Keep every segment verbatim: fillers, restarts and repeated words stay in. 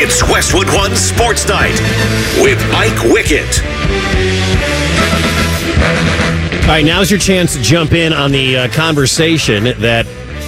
It's Westwood One Sports Night with Mike Wickett. All right, now's your chance to jump in on the uh, conversation that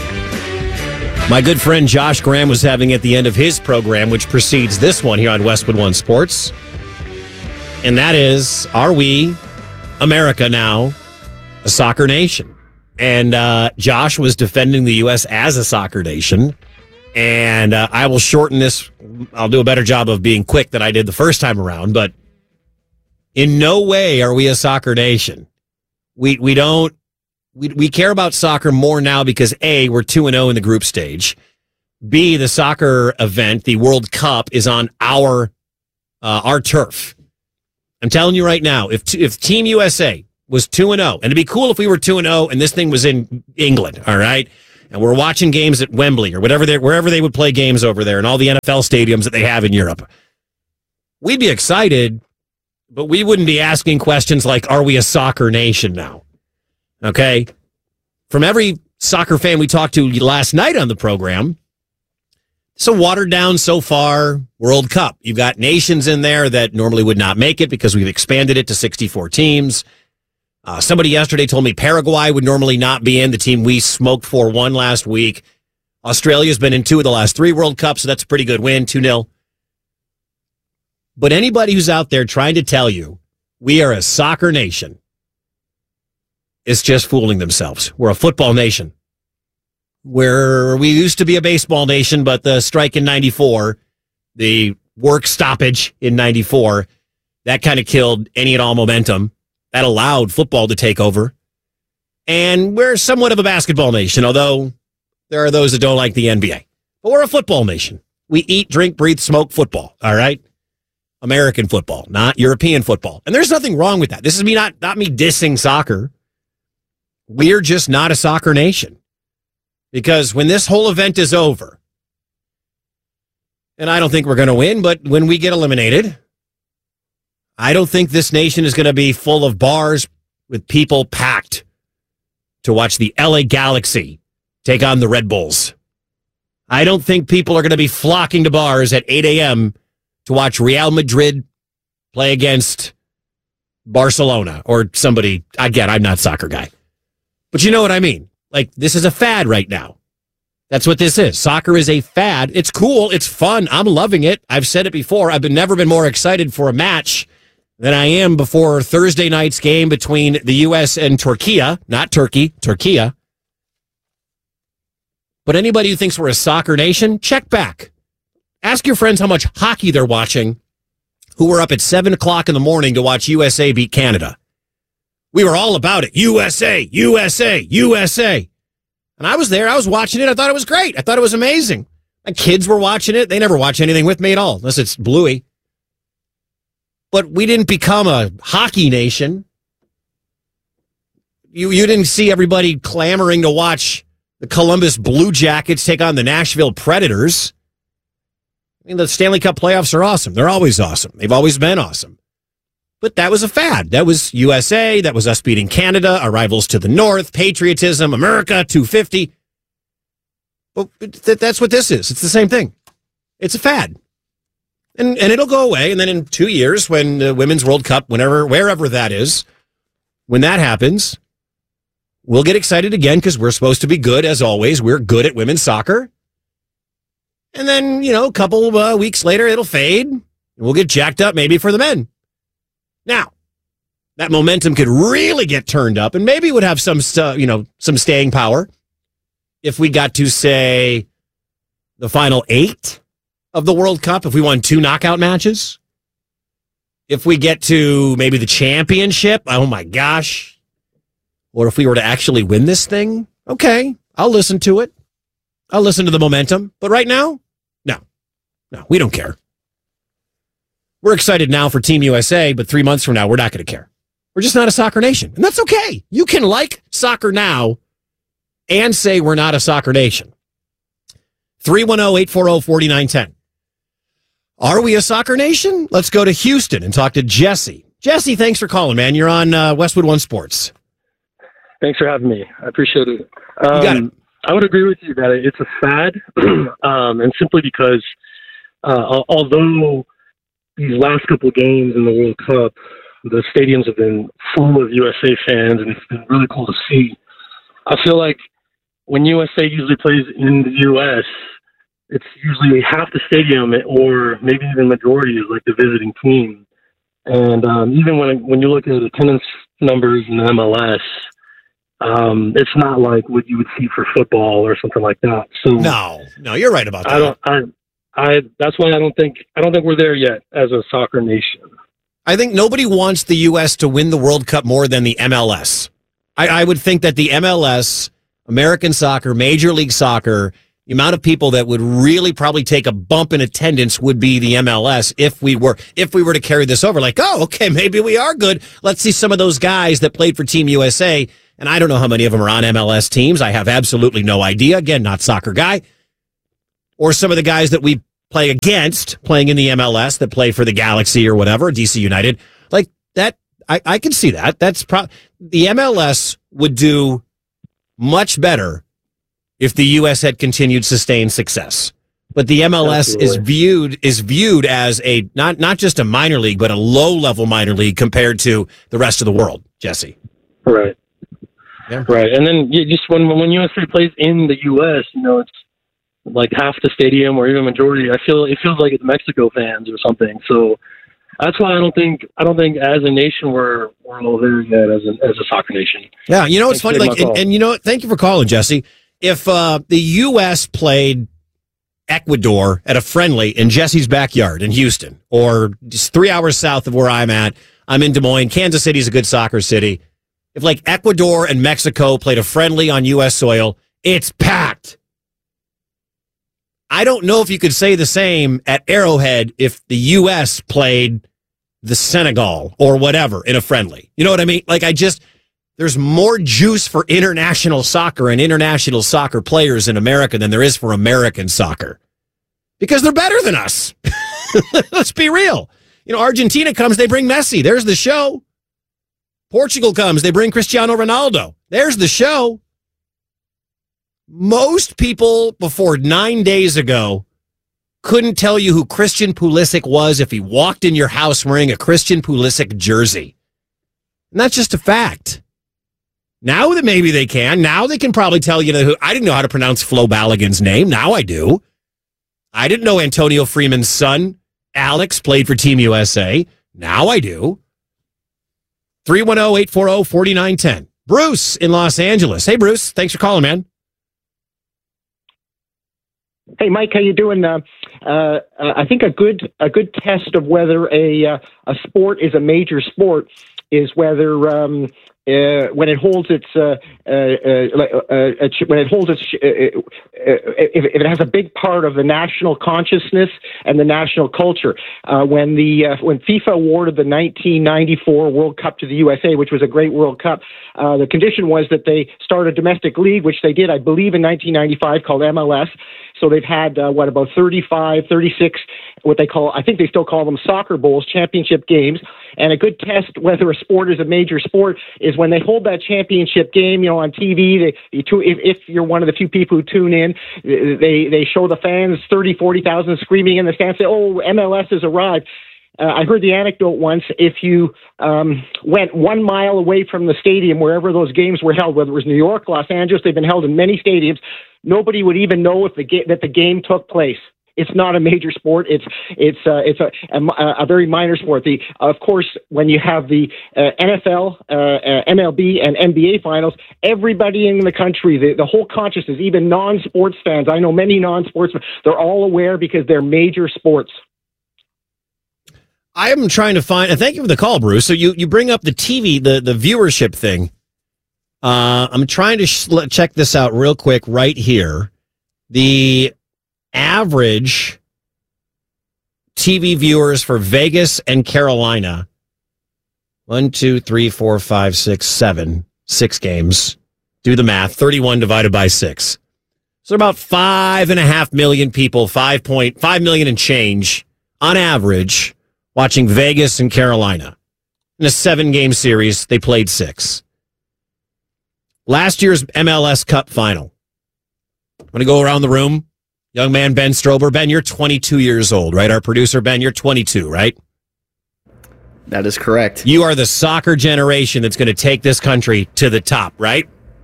my good friend Josh Graham was having at the end of his program, which precedes this one here on Westwood One Sports. And that is, are we, America now, a soccer nation? And uh, Josh was defending the U S as a soccer nation. And uh, I will shorten this. I'll do a better job of being quick than I did the first time around. But in no way are we a soccer nation. We we don't we we care about soccer more now because A, we're two and oh in the group stage. B, the soccer event, the World Cup, is on our uh, our turf. I'm telling you right now, if if Team U S A was two and oh, and it'd be cool if we were two and oh and this thing was in England, all right? And we're watching games at Wembley or whatever they wherever they would play games over there and all the N F L stadiums that they have in Europe. We'd be excited, but we wouldn't be asking questions like, are we a soccer nation now? Okay? From every soccer fan we talked to last night on the program, it's a watered down so far World Cup. You've got nations in there that normally would not make it because we've expanded it to sixty-four teams. Uh, somebody yesterday told me Paraguay would normally not be in. The team we smoked four one last week. Australia's been in two of the last three World Cups, so that's a pretty good win, two nil. But anybody who's out there trying to tell you we are a soccer nation is just fooling themselves. We're a football nation. Where we used to be a baseball nation, but the strike in ninety-four, the work stoppage in ninety-four, that kind of killed any and all momentum. That allowed football to take over. And we're somewhat of a basketball nation, although there are those that don't like the N B A. But we're a football nation. We eat, drink, breathe, smoke football, all right? American football, not European football. And there's nothing wrong with that. This is me not, not me dissing soccer. We're just not a soccer nation. Because when this whole event is over, and I don't think we're going to win, but when we get eliminated, I don't think this nation is going to be full of bars with people packed to watch the L A Galaxy take on the Red Bulls. I don't think people are going to be flocking to bars at eight a.m. to watch Real Madrid play against Barcelona or somebody. Again, I'm not a soccer guy. But you know what I mean? Like, this is a fad right now. That's what this is. Soccer is a fad. It's cool. It's fun. I'm loving it. I've said it before. I've been, never been more excited for a match than I am before Thursday night's game between the U S and Turkey. Not Turkey, Turkey. But anybody who thinks we're a soccer nation, check back. Ask your friends how much hockey they're watching who were up at seven o'clock in the morning to watch U S A beat Canada. We were all about it. U S A, U S A, U S A. And I was there. I was watching it. I thought it was great. I thought it was amazing. My kids were watching it. They never watch anything with me at all, unless it's Bluey. But we didn't become a hockey nation. You you didn't see everybody clamoring to watch the Columbus Blue Jackets take on the Nashville Predators. I mean, the Stanley Cup playoffs are awesome. They're always awesome. They've always been awesome. But that was a fad. That was U S A. That was us beating Canada, our rivals to the north, patriotism, America, two fifty. But th- that's what this is. It's the same thing. It's a fad. And and it'll go away. And then in two years, when the Women's World Cup, whenever, wherever that is, when that happens, we'll get excited again because we're supposed to be good, as always. We're good at women's soccer. And then, you know, a couple uh, weeks later, it'll fade. And we'll get jacked up maybe for the men. Now, that momentum could really get turned up, and maybe it would have some, st- you know, some staying power if we got to, say, the final eight of the World Cup, if we won two knockout matches, if we get to maybe the championship, oh my gosh, or if we were to actually win this thing, okay, I'll listen to it. I'll listen to the momentum. But right now, no, no, we don't care. We're excited now for Team U S A, but three months from now, we're not going to care. We're just not a soccer nation. And that's okay. You can like soccer now and say we're not a soccer nation. three one zero, eight four zero, four nine one zero. Are we a soccer nation? Let's go to Houston and talk to Jesse. Jesse, thanks for calling, man. You're on uh, Westwood One Sports. Thanks for having me. I appreciate it. Um, you got it. I would agree with you that it's a fad, um, and simply because uh, although these last couple of games in the World Cup, the stadiums have been full of U S A fans, and it's been really cool to see. I feel like when U S A usually plays in the U S, it's usually half the stadium, or maybe even majority, is like the visiting team. And um, even when when you look at attendance numbers in the M L S, um, it's not like what you would see for football or something like that. So no, no, you're right about that. I don't. I, I. That's why I don't think. I don't think we're there yet as a soccer nation. I think nobody wants the U S to win the World Cup more than the M L S. I, I would think that the M L S, American soccer, Major League Soccer, the amount of people that would really probably take a bump in attendance would be the M L S if we were if we were to carry this over. Like, oh, okay, maybe we are good. Let's see some of those guys that played for Team U S A. And I don't know how many of them are on M L S teams. I have absolutely no idea. Again, not soccer guy. Or some of the guys that we play against playing in the M L S that play for the Galaxy or whatever, D C United. Like that, I, I can see that. That's pro- the M L S would do much better if the U S had continued sustained success. But the M L S Absolutely. is viewed is viewed as a not not just a minor league, but a low level minor league compared to the rest of the world. Jesse, right, yeah, right. And then you just when when U S A plays in the U S, you know, it's like half the stadium or even majority. I feel it feels like it's Mexico fans or something. So that's why I don't think I don't think as a nation we're we're all there yet as a as a soccer nation. Yeah, you know it's funny. Like, and, and you know, thank you for calling, Jesse. If uh, the U S played Ecuador at a friendly in Jesse's backyard in Houston, or just three hours south of where I'm at, I'm in Des Moines. Kansas City's a good soccer city. If like Ecuador and Mexico played a friendly on U S soil, it's packed. I don't know if you could say the same at Arrowhead if the U S played the Senegal or whatever in a friendly. You know what I mean? Like I just, there's more juice for international soccer and international soccer players in America than there is for American soccer. Because they're better than us. Let's be real. You know, Argentina comes, they bring Messi. There's the show. Portugal comes, they bring Cristiano Ronaldo. There's the show. Most people before nine days ago couldn't tell you who Christian Pulisic was if he walked in your house wearing a Christian Pulisic jersey. And that's just a fact. Now that maybe they can. Now they can probably tell you who. I didn't know how to pronounce Flo Balogun's name. Now I do. I didn't know Antonio Freeman's son, Alex, played for Team U S A. Now I do. three one zero, eight four zero, four nine one zero. Bruce in Los Angeles. Hey, Bruce. Thanks for calling, man. Hey, Mike, how you doing? Uh, uh, I think a good a good test of whether a uh, a sport is a major sport is whether um, uh, when it holds its uh, uh, uh, uh, when it holds its uh, uh, if, if it has a big part of the national consciousness and the national culture. Uh, when the uh, when FIFA awarded the nineteen ninety-four World Cup to the U S A, which was a great World Cup, uh, the condition was that they start a domestic league, which they did, I believe, in nineteen ninety-five, called M L S. So they've had, uh, what, about thirty-five, thirty-six, what they call, I think they still call them soccer bowls, championship games. And a good test whether a sport is a major sport is when they hold that championship game, you know, on T V. They, you tu- if, if you're one of the few people who tune in, they, they show the fans, thirty, forty thousand screaming in the stands, say, oh, M L S has arrived. Uh, I heard the anecdote once, if you um, went one mile away from the stadium, wherever those games were held, whether it was New York, Los Angeles, they've been held in many stadiums, nobody would even know if the ga- that the game took place. It's not a major sport. It's it's uh, it's a, a a very minor sport. The of course, when you have the uh, N F L, uh, uh, M L B, and N B A finals, everybody in the country, the, the whole consciousness, even non-sports fans, I know many non-sports, they're all aware because they're major sports. I am trying to find, and thank you for the call, Bruce. So you, you bring up the T V, the, the viewership thing. Uh, I'm trying to sh- check this out real quick right here. The average T V viewers for Vegas and Carolina, one, two, three, four, five, six, seven, six games. Do the math, thirty-one divided by six. So about five and a half million people, five point five million and change on average, watching Vegas and Carolina. In a seven-game series, they played six. Last year's M L S Cup final. I'm going to go around the room. Young man Ben Strober. Ben, you're twenty-two years old, right? Our producer, Ben, you're twenty-two, right? That is correct. You are the soccer generation that's going to take this country to the top, right?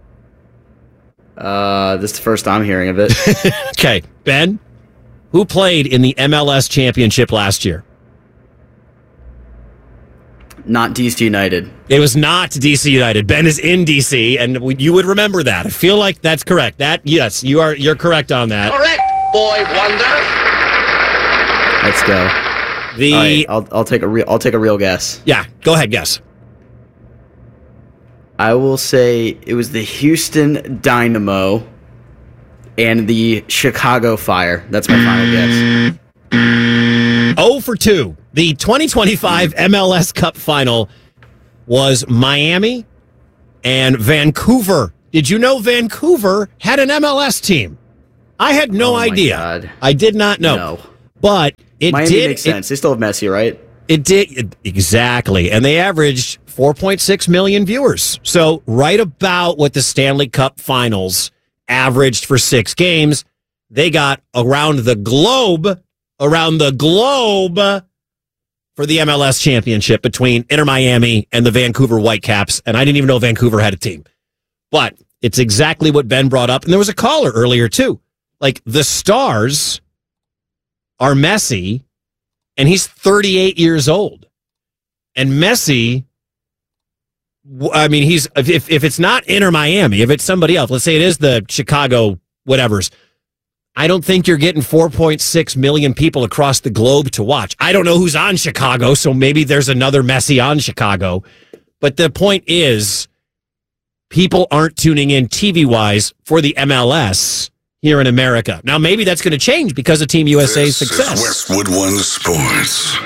Uh, this is the first I'm hearing of it. Okay, Ben, who played in the M L S championship last year? Not D C United. It was not D C United. Ben is in D C, and we, you would remember that. I feel like that's correct. That yes, you are. You're correct on that. Correct, boy wonder. Let's go. The All right, I'll I'll take a real I'll take a real guess. yeah, go ahead, guess. I will say it was the Houston Dynamo and the Chicago Fire. That's my final guess. oh for two. The twenty twenty-five M L S Cup final was Miami and Vancouver. Did you know Vancouver had an M L S team? I had no Oh my idea. God. I did not know. No. But it Miami did makes it- sense. They still have Messi, right? It did it- exactly, and they averaged four point six million viewers. So right about what the Stanley Cup Finals averaged for six games. They got around the globe, around the globe for the M L S championship between Inter Miami and the Vancouver Whitecaps. And I didn't even know Vancouver had a team, but it's exactly what Ben brought up. And there was a caller earlier too. Like the Stars are Messi, and he's thirty-eight years old. And Messi, I mean, he's if if it's not Inter Miami, if it's somebody else, let's say it is the Chicago whatevers, I don't think you're getting four point six million people across the globe to watch. I don't know who's on Chicago, so maybe there's another Messi on Chicago. But the point is, people aren't tuning in T V-wise for the M L S here in America. Now, maybe that's going to change because of Team U S A's This success. is Westwood One Sports.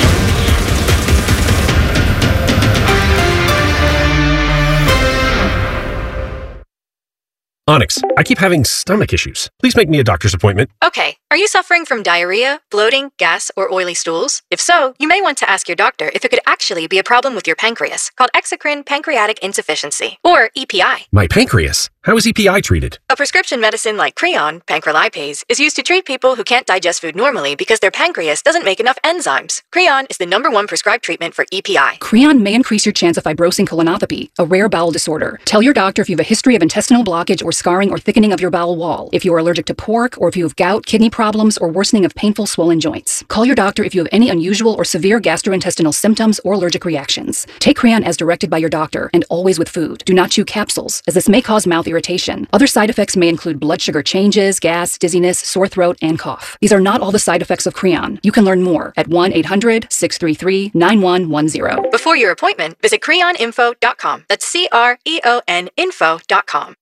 Onyx, I keep having stomach issues. Please make me a doctor's appointment. Okay, are you suffering from diarrhea, bloating, gas, or oily stools? If so, you may want to ask your doctor if it could actually be a problem with your pancreas, called exocrine pancreatic insufficiency, or E P I. My pancreas. How is E P I treated? A prescription medicine like Creon, pancrelipase, is used to treat people who can't digest food normally because their pancreas doesn't make enough enzymes. Creon is the number one prescribed treatment for E P I. Creon may increase your chance of fibrosing colonopathy, a rare bowel disorder. Tell your doctor if you have a history of intestinal blockage or scarring or thickening of your bowel wall, if you are allergic to pork, or if you have gout, kidney problems, or worsening of painful swollen joints. Call your doctor if you have any unusual or severe gastrointestinal symptoms or allergic reactions. Take Creon as directed by your doctor, and always with food. Do not chew capsules, as this may cause mouth irritation. Other side effects may include blood sugar changes, gas, dizziness, sore throat, and cough. These are not all the side effects of Creon. You can learn more at one eight hundred, six three three, nine one one zero. Before your appointment, visit creon info dot com. That's C R E O N info dot com.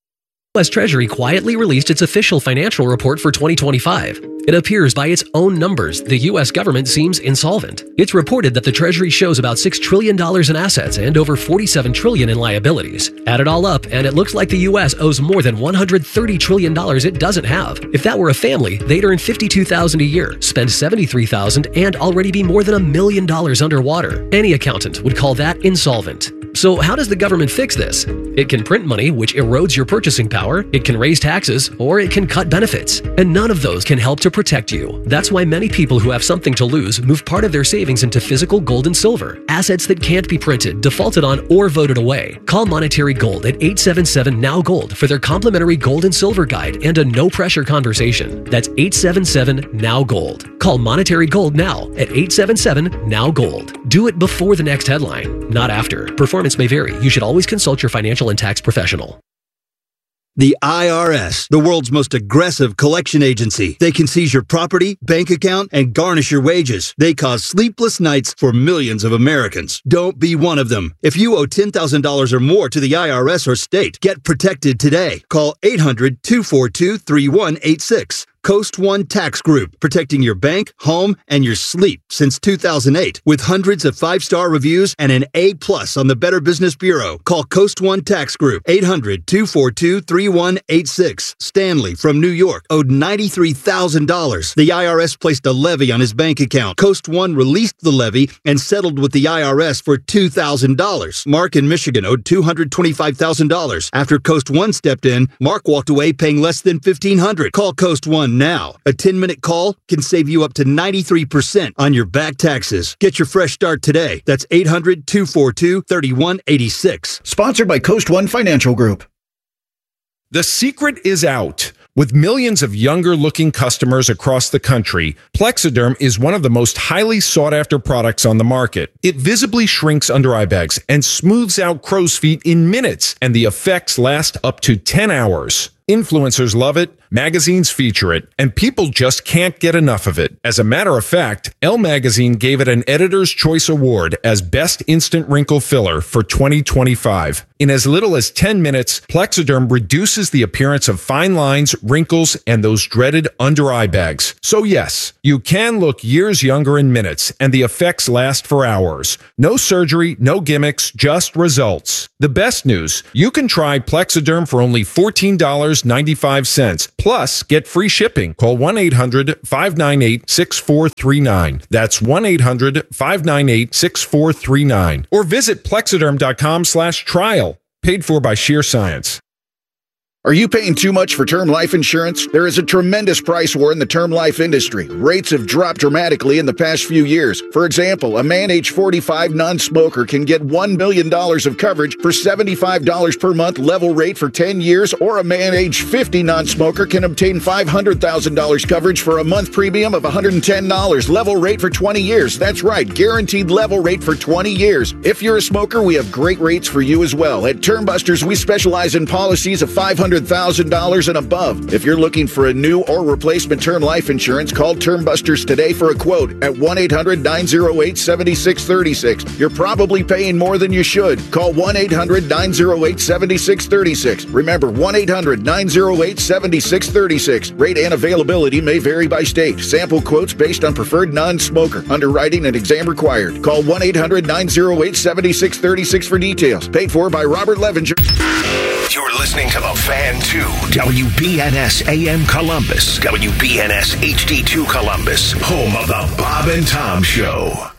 U S Treasury quietly released its official financial report for twenty twenty-five. It appears by its own numbers the U S government seems insolvent. It's reported that the Treasury shows about six trillion dollars in assets and over forty-seven trillion dollars in liabilities. Add it all up, and it looks like the U S owes more than one hundred thirty trillion dollars it doesn't have. If that were a family, they'd earn fifty-two thousand dollars a year, spend seventy-three thousand dollars, and already be more than a million dollars underwater. Any accountant would call that insolvent. So how does the government fix this? It can print money, which erodes your purchasing power, it can raise taxes, or it can cut benefits. And none of those can help to protect you. That's why many people who have something to lose move part of their savings into physical gold and silver, assets that can't be printed, defaulted on, or voted away. Call Monetary Gold at eight seven seven, N O W Gold for their complimentary gold and silver guide and a no-pressure conversation. That's eight seven seven, N O W Gold. Call Monetary Gold now at eight seven seven, N O W Gold. Do it before the next headline, not after. Performance may vary. You should always consult your financial and tax professional. The I R S, the world's most aggressive collection agency. They can seize your property, bank account, and garnish your wages. They cause sleepless nights for millions of Americans. Don't be one of them. If you owe ten thousand dollars or more to the I R S or state, get protected today. Call eight hundred, two four two, three one eight six. Coast One Tax Group, protecting your bank, home, and your sleep since two thousand eight. With hundreds of five-star reviews and an A plus on the Better Business Bureau. Call Coast One Tax Group, eight hundred, two four two, three one eight six. Stanley from New York owed ninety-three thousand dollars. The I R S placed a levy on his bank account. Coast One released the levy and settled with the I R S for two thousand dollars. Mark in Michigan owed two hundred twenty-five thousand dollars. After Coast One stepped in, Mark walked away paying less than fifteen hundred dollars. Call Coast One now. A ten-minute call can save you up to ninety-three percent on your back taxes. Get your fresh start today. That's eight hundred, two four two, three one eight six. Sponsored by Coast One Financial Group. The secret is out. With millions of younger-looking customers across the country, Plexiderm is one of the most highly sought-after products on the market. It visibly shrinks under eye bags and smooths out crow's feet in minutes, and the effects last up to ten hours. Influencers love it, magazines feature it, and people just can't get enough of it. As a matter of fact, Elle Magazine gave it an Editor's Choice Award as Best Instant Wrinkle Filler for twenty twenty-five. In as little as ten minutes, Plexiderm reduces the appearance of fine lines, wrinkles, and those dreaded under-eye bags. So yes, you can look years younger in minutes, and the effects last for hours. No surgery, no gimmicks, just results. The best news, you can try Plexiderm for only fourteen dollars and ninety-five cents. Plus, get free shipping. Call one eight hundred, five nine eight, six four three nine. That's one eight hundred, five nine eight, six four three nine. Or visit plexiderm.com slash trial. Paid for by Sheer Science. Are you paying too much for term life insurance? There is a tremendous price war in the term life industry. Rates have dropped dramatically in the past few years. For example, a man age forty-five non-smoker can get one million dollars of coverage for seventy-five dollars per month level rate for ten years, or a man age fifty non-smoker can obtain five hundred thousand dollars coverage for a month premium of one hundred ten dollars level rate for twenty years. That's right, guaranteed level rate for twenty years. If you're a smoker, we have great rates for you as well. At Term Busters, we specialize in policies of five hundred thousand dollars and above. If you're looking for a new or replacement term life insurance, call Term Busters today for a quote at one eight hundred, nine oh eight, seven six three six. You're probably paying more than you should. Call one eight hundred, nine oh eight, seven six three six. Remember, one eight hundred, nine oh eight, seven six three six. Rate and availability may vary by state. Sample quotes based on preferred non-smoker. Underwriting and exam required. Call one eight hundred, nine oh eight, seven six three six for details. Paid for by Robert Levinger. You're listening to The Fan two, W B N S A M Columbus, W B N S H D two Columbus, home of the Bob and Tom Show.